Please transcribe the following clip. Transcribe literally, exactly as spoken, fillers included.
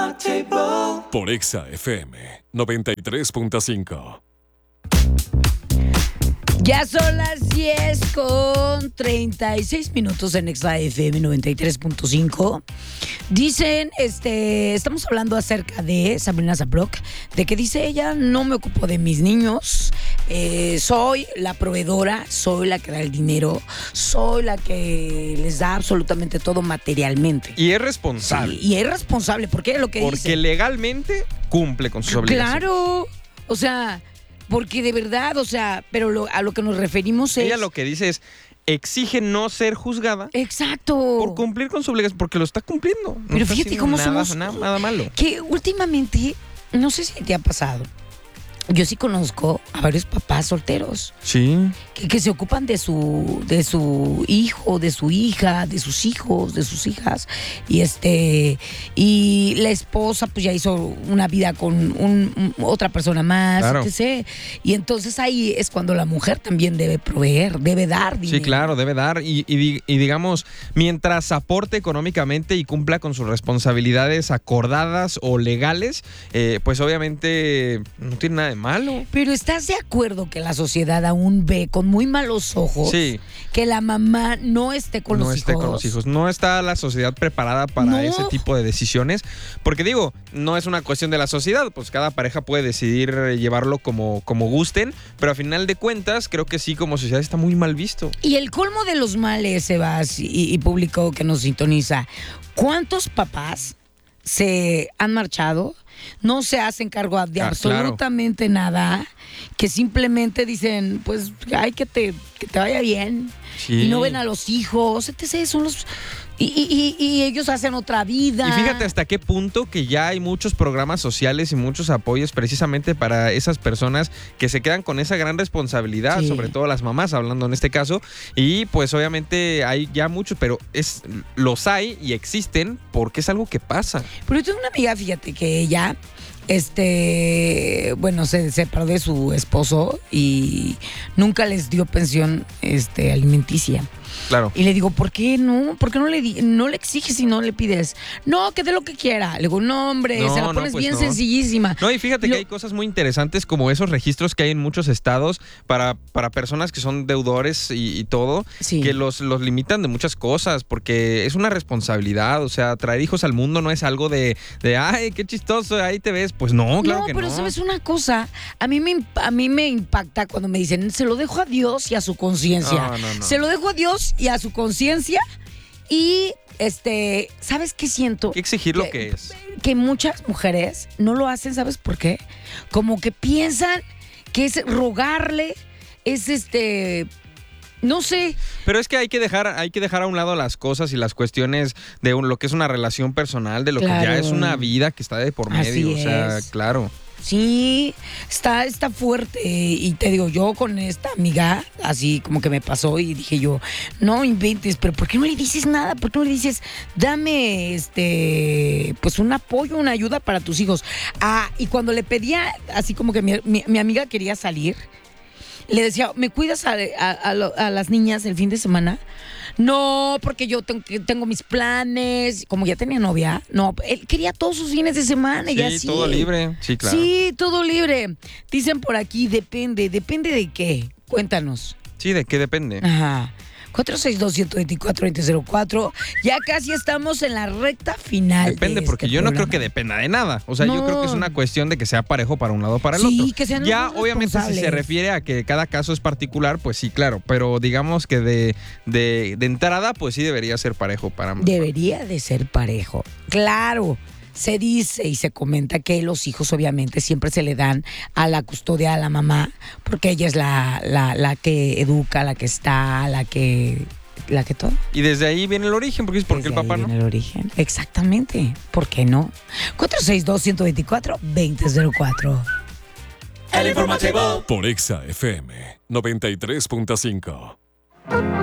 Por Exa F M noventa y tres punto cinco. Ya son las diez con treinta y seis minutos en Exa F M noventa y tres punto cinco. Dicen, este, estamos hablando acerca de Sabrina Sabrok, de que dice ella, no me ocupo de mis niños, eh, soy la proveedora, soy la que da el dinero, soy la que les da absolutamente todo materialmente. Y es responsable. Sí, y es responsable, porque es lo que Porque dice. Porque legalmente cumple con sus obligaciones. Claro, o sea... Porque de verdad, o sea, pero lo, a lo que nos referimos es... Ella lo que dice es, exige no ser juzgada. Exacto. Por cumplir con su obligación, porque lo está cumpliendo. No pero está fíjate cómo nada, somos... Nada, nada malo. Que últimamente, no sé si te ha pasado, yo sí conozco a varios papás solteros. Sí. Que, que se ocupan de su, de su hijo, de su hija, de sus hijos, de sus hijas. Y este, y la esposa pues ya hizo una vida con un, un, otra persona más, claro. etcétera. Y entonces ahí es cuando la mujer también debe proveer, debe dar dinero. Sí, claro, debe dar. Y, y, y digamos, mientras aporte económicamente y cumpla con sus responsabilidades acordadas o legales, eh, pues obviamente no tiene nada de malo. Pero ¿estás de acuerdo que la sociedad aún ve con muy malos ojos sí. que la mamá no esté con no los esté hijos? con los hijos. No está la sociedad preparada para no. ese tipo de decisiones. Porque digo, no es una cuestión de la sociedad, pues cada pareja puede decidir llevarlo como, como gusten, pero a final de cuentas creo que sí, como sociedad está muy mal visto. Y el colmo de los males, Sebas y, y público que nos sintoniza, ¿cuántos papás se han marchado? No se hacen cargo de ah, absolutamente claro. nada, que simplemente dicen, pues, ay, que te, que te vaya bien. Sí. Y no ven a los hijos, etcétera. Son los... Y, y, y ellos hacen otra vida. Y fíjate hasta qué punto que ya hay muchos programas sociales y muchos apoyos precisamente para esas personas que se quedan con esa gran responsabilidad, sí. sobre todo las mamás, hablando en este caso. Y pues obviamente hay ya muchos, pero es los hay y existen porque es algo que pasa. Pero yo tengo una amiga, fíjate, que ella... Este, bueno, se separó de su esposo y nunca les dio pensión este, alimenticia. Claro. Y le digo, ¿por qué no? ¿Por qué no le, di- no le exiges y no le pides? No, que dé lo que quiera. Le digo, no, hombre, no, se la no, pones pues bien no. sencillísima. No, y fíjate lo- que hay cosas muy interesantes como esos registros que hay en muchos estados para, para personas que son deudores y, y todo, sí. que los, los limitan de muchas cosas, porque es una responsabilidad. O sea, traer hijos al mundo no es algo de, de ay, qué chistoso, ahí te ves. Pues no, claro no, que pero no. sabes una cosa, a mí, me, a mí me impacta cuando me dicen, se lo dejo a Dios y a su conciencia. No, no, no. Se lo dejo a Dios y a su conciencia y, este, ¿sabes qué siento? Hay que exigir que, lo que es. Que muchas mujeres no lo hacen, ¿sabes por qué? Como que piensan que es rogarle, es este... No sé. Pero es que hay que dejar, hay que dejar a un lado las cosas y las cuestiones de un, lo que es una relación personal, de lo claro. que ya es una vida que está de por medio. Así o sea, es. claro. Sí, está, está fuerte. Y te digo, yo con esta amiga, así como que me pasó y dije yo, no inventes, pero ¿por qué no le dices nada? ¿Por qué no le dices, dame este, pues un apoyo, una ayuda para tus hijos? Ah, y cuando le pedía, así como que mi, mi, mi amiga quería salir, le decía, ¿me cuidas a, a, a, lo, a las niñas el fin de semana? No, porque yo tengo, tengo mis planes. Como ya tenía novia, no, él quería todos sus fines de semana sí, y así. Sí, todo libre, sí, claro. Sí, todo libre. Dicen por aquí, depende. ¿Depende de qué? Cuéntanos. Sí, ¿de qué depende? Ajá. cuatro seis dos, uno dos cuatro, dos cero cuatro. Ya casi estamos en la recta final. Depende, de porque este yo no programa. creo que dependa de nada. O sea, no. yo creo que es una cuestión de que sea parejo para un lado o para el sí, otro. Que sean ya, los obviamente, si se refiere a que cada caso es particular, pues sí, claro. Pero digamos que de, de, de entrada, pues sí debería ser parejo para ambos. Debería de ser parejo. Claro. Se dice y se comenta que los hijos obviamente siempre se le dan a la custodia a la mamá, porque ella es la, la, la que educa, la que está, la que... La que todo. Y desde ahí viene el origen, porque es porque el papá no. Viene el origen. Exactamente. ¿Por qué no? cuatro seis dos, uno dos cuatro, dos cero cuatro. El informativo. Por Exa F M noventa y tres punto cinco.